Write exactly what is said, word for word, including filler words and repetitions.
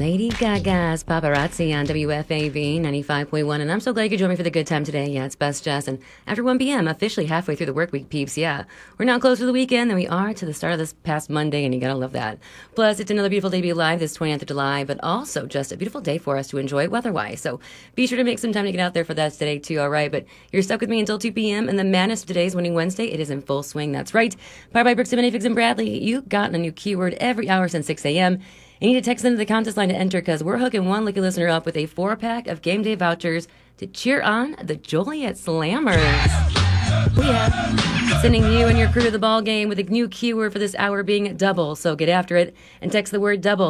Lady Gaga's Paparazzi on W F A V ninety-five point one, and I'm so glad you could join me for the good time today. Yeah, it's Best Jess, and after one p.m., officially halfway through the work week, peeps, yeah. We're now closer to the weekend than we are to the start of this past Monday, and you gotta love that. Plus, it's another beautiful day to be alive this twentieth of July, but also just a beautiful day for us to enjoy weather-wise, so be sure to make some time to get out there for that today, too, all right? But you're stuck with me until two p.m., and the madness of today's Winning Wednesday, it is in full swing, that's right. Powered by Brooks, Figs, and Bradley, you've gotten a new keyword every hour since six a.m., you need to text into the contest line to enter because we're hooking one lucky listener up with a four-pack of game day vouchers to cheer on the Joliet Slammers. Oh, yeah. Sending you and your crew to the ball game with a new keyword for this hour being double. So get after it and text the word double